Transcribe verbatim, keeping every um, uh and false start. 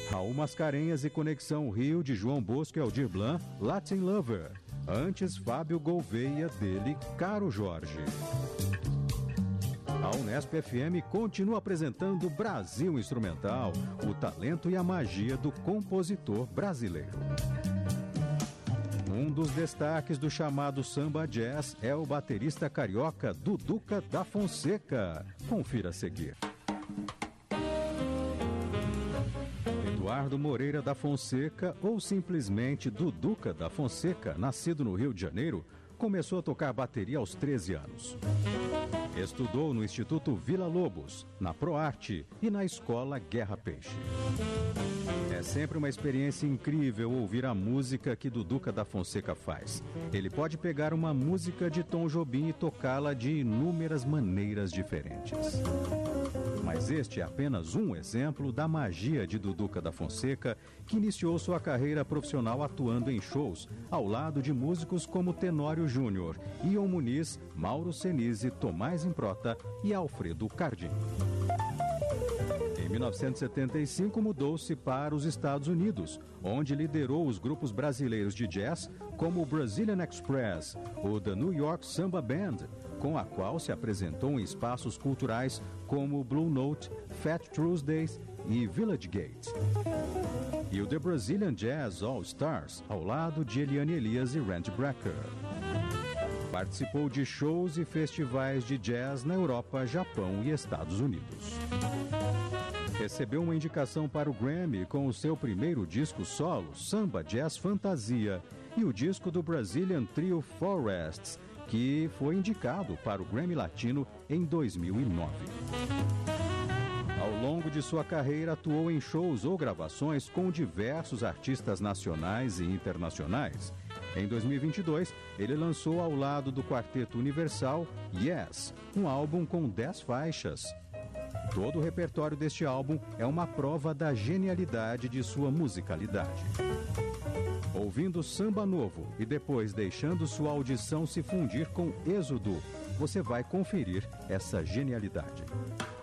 Raul Mascarenhas e Conexão Rio de João Bosco e Aldir Blanc, Latin Lover. Antes, Fábio Gouveia, dele, Caro Jorge. A Unesp F M continua apresentando Brasil Instrumental, o talento e a magia do compositor brasileiro. Um dos destaques do chamado samba jazz é o baterista carioca Duduca da Fonseca. Confira a seguir. Eduardo Moreira da Fonseca, ou simplesmente Duduca da Fonseca, nascido no Rio de Janeiro, começou a tocar bateria aos treze anos. Estudou no Instituto Vila Lobos, na ProArte e na Escola Guerra Peixe. É sempre uma experiência incrível ouvir a música que Duduca da Fonseca faz. Ele pode pegar uma música de Tom Jobim e tocá-la de inúmeras maneiras diferentes. Mas este é apenas um exemplo da magia de Duduca da Fonseca, que iniciou sua carreira profissional atuando em shows, ao lado de músicos como Tenório Júnior, Ion Muniz, Mauro Senise, Tomás Improta e Alfredo Cardim. Em mil novecentos e setenta e cinco, mudou-se para os Estados Unidos, onde liderou os grupos brasileiros de jazz, como o Brazilian Express, o The New York Samba Band, com a qual se apresentou em espaços culturais como Blue Note, Fat Tuesdays e Village Gate. E o The Brazilian Jazz All Stars, ao lado de Eliane Elias e Randy Brecker. Participou de shows e festivais de jazz na Europa, Japão e Estados Unidos. Recebeu uma indicação para o Grammy com o seu primeiro disco solo, Samba Jazz Fantasia, e o disco do Brazilian Trio Forests, que foi indicado para o Grammy Latino em dois mil e nove. Ao longo de sua carreira, atuou em shows ou gravações com diversos artistas nacionais e internacionais. Em dois mil e vinte e dois, ele lançou ao lado do Quarteto Universal, Yes, um álbum com dez faixas. Todo o repertório deste álbum é uma prova da genialidade de sua musicalidade. Ouvindo samba novo e depois deixando sua audição se fundir com Êxodo, você vai conferir essa genialidade.